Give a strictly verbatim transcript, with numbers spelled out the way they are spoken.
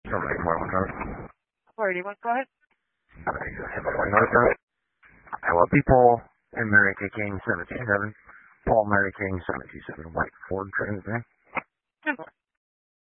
Somebody more one hundred. Alrighty, what? Go ahead. Hello, people. And Mary K. King, seven two seven. Paul Mary King, seven two seven. White Ford, Transman. Simple.